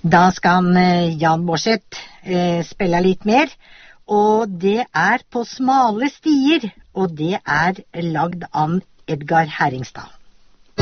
Da skal Jan Borseth spille litt mer, og det er På smale stier, og det er lagd av Edgar Herringstad.